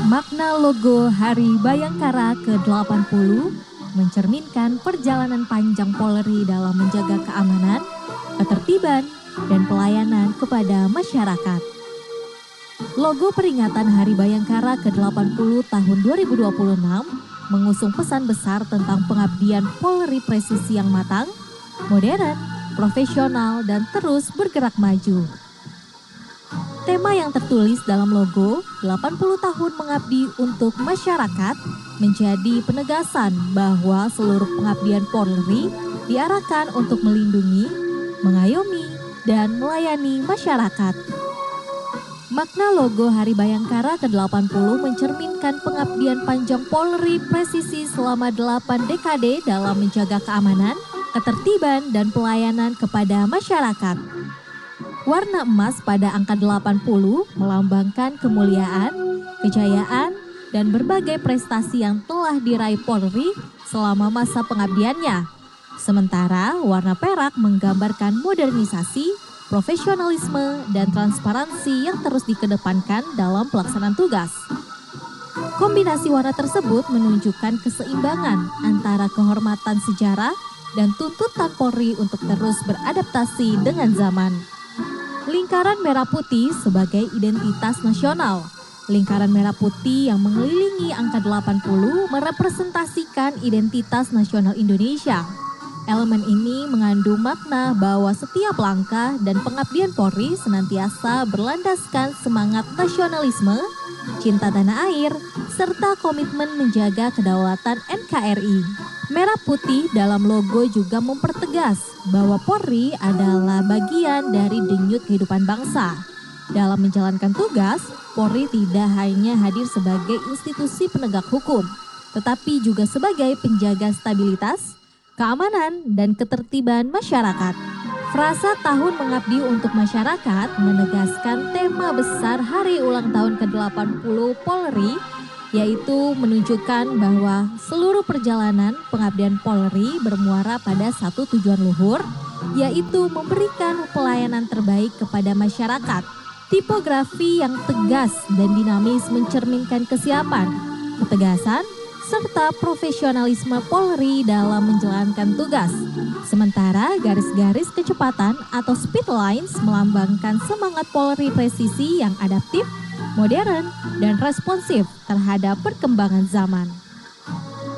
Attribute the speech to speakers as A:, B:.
A: Makna logo Hari Bayangkara ke-80 mencerminkan perjalanan panjang Polri dalam menjaga keamanan, ketertiban, dan pelayanan kepada masyarakat. Logo peringatan Hari Bayangkara ke-80 tahun 2026 mengusung pesan besar tentang pengabdian Polri presisi yang matang, modern, profesional, dan terus bergerak maju. Tema yang tertulis dalam logo 80 tahun mengabdi untuk masyarakat menjadi penegasan bahwa seluruh pengabdian Polri diarahkan untuk melindungi, mengayomi, dan melayani masyarakat. Makna logo Hari Bayangkara ke-80 mencerminkan pengabdian panjang Polri presisi selama 8 dekade dalam menjaga keamanan, ketertiban, dan pelayanan kepada masyarakat. Warna emas pada angka 80 melambangkan kemuliaan, kejayaan, dan berbagai prestasi yang telah diraih Polri selama masa pengabdiannya. Sementara warna perak menggambarkan modernisasi, profesionalisme, dan transparansi yang terus dikedepankan dalam pelaksanaan tugas. Kombinasi warna tersebut menunjukkan keseimbangan antara kehormatan sejarah dan tuntutan Polri untuk terus beradaptasi dengan zaman. Lingkaran merah putih sebagai identitas nasional. Lingkaran merah putih yang mengelilingi angka 80 merepresentasikan identitas nasional Indonesia. Elemen ini mengandung makna bahwa setiap langkah dan pengabdian Polri senantiasa berlandaskan semangat nasionalisme, cinta tanah air, serta komitmen menjaga kedaulatan NKRI. Merah putih dalam logo juga mempertegas bahwa Polri adalah bagian dari denyut kehidupan bangsa. Dalam menjalankan tugas, Polri tidak hanya hadir sebagai institusi penegak hukum, tetapi juga sebagai penjaga stabilitas, keamanan, dan ketertiban masyarakat. Frasa tahun mengabdi untuk masyarakat menegaskan tema besar hari ulang tahun ke-80 Polri, yaitu menunjukkan bahwa seluruh perjalanan pengabdian Polri bermuara pada satu tujuan luhur, yaitu memberikan pelayanan terbaik kepada masyarakat. Tipografi yang tegas dan dinamis mencerminkan kesiapan, ketegasan, serta profesionalisme Polri dalam menjalankan tugas. Sementara garis-garis kecepatan atau speed lines melambangkan semangat Polri presisi yang adaptif, modern, dan responsif terhadap perkembangan zaman.